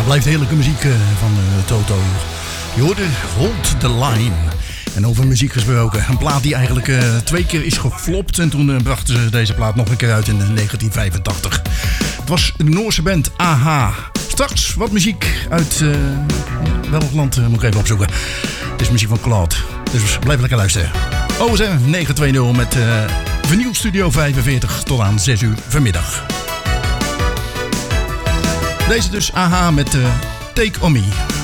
blijft heerlijke muziek van Toto. Je hoorde Hold the Line. En over muziek gesproken. Een plaat die eigenlijk 2 keer is geflopt. En toen brachten ze deze plaat nog een keer uit in 1985. Het was de Noorse band AHA. Straks wat muziek uit welk land moet ik even opzoeken. Het is muziek van Claude. Dus blijf lekker luisteren. OSM 920 met Vinyl Studio 45 tot aan 6 uur vanmiddag. Deze dus AHA met Take On Me.